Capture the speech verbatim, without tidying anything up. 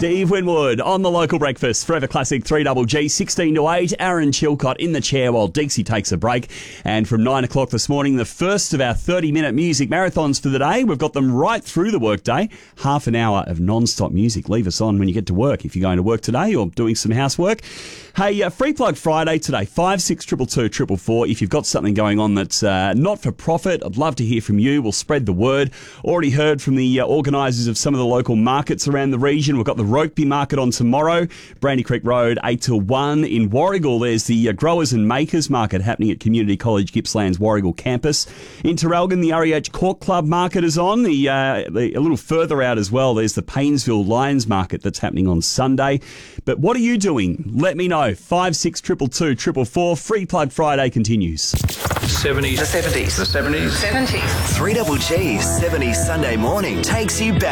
Steve Winwood on the local breakfast. Forever Classic three G G, sixteen to eight. Aaron Chilcott in the chair while Deeksy takes a break. And from nine o'clock this morning, the first of our thirty-minute music marathons for the day. We've got them right through the workday. Half an hour of non-stop music. Leave us on when you get to work if you're going to work today or doing some housework. Hey, uh, Free Plug Friday today, five six two two two four four. If you've got something going on that's uh, not for profit, I'd love to hear from you. We'll spread the word. Already heard from the uh, organisers of some of the local markets around the region. We've got the Rokeby Market on tomorrow, Brandy Creek Road, eight till one. In Warragul, there's the uh, Growers and Makers Market happening at Community College Gippsland's Warragul campus. In Terralgan, the R E H Cork Club Market is on. The, uh, the A little further out as well, there's the Paynesville Lions Market that's happening on Sunday. But what are you doing? Let me know. five six two two two four four four. Free Plug Friday continues. seventies. The seventies. The seventies. seventies. three G G seventies Sunday morning takes you back.